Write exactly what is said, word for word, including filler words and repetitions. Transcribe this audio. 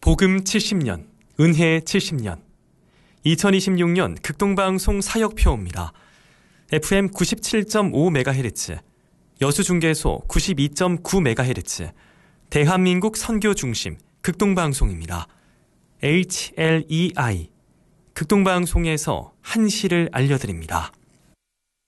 복음 칠십 년, 은혜 칠십 년. 이천이십육 년 극동방송 사역표입니다. 에프엠 구십칠 점 오 메가헤르츠, 여수중계소 구십이 점 구 메가헤르츠, 대한민국 선교중심 극동방송입니다. 에이치엘이아이, 극동방송에서 한시를 알려드립니다.